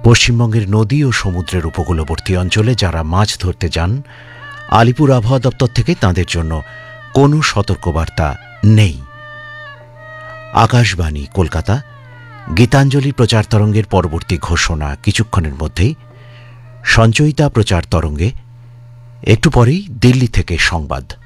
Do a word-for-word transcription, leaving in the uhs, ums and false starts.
পশ্চিমবঙ্গের নদী ও সমুদ্রের উপকূলবর্তী অঞ্চলে যারা মাছ ধরতে যান, আলিপুর আবহাওয়া দপ্তর থেকে তাঁদের জন্য কোনো সতর্কবার্তা নেই। আকাশবাণী কলকাতা, গীতাঞ্জলি প্রচার তরঙ্গের পরবর্তী ঘোষণা কিছুক্ষণের মধ্যেই। সঞ্চয়িতা প্রচার তরঙ্গে একটু পরেই দিল্লি থেকে সংবাদ।